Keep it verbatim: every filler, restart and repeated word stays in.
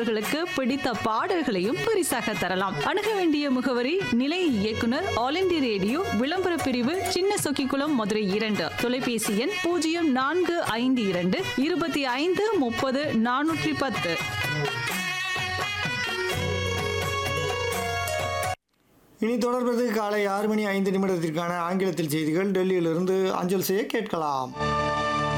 அவர்களுக்கு பிடித்த பாடல்களையும் பரிசாக தரலாம். அணுக வேண்டிய முகவரி நிலைய இயக்குனர் ஆல் இந்திய ரேடியோ விளம்பர பிரிவு, சின்ன சொக்கிக்குளம், மதுரை இரண்டு. தொலைபேசி எண் பூஜ்ஜியம் நான்கு ஐந்து இரண்டு இருபத்தி ஐந்து முப்பது நானூற்றி பத்து. இனி தொடர்பது காலை ஆறு மணி ஐந்து நிமிடத்திற்கான ஆங்கிலத்தில் செய்திகள் டெல்லியிலிருந்து அஞ்சல் செய்ய கேட்கலாம்.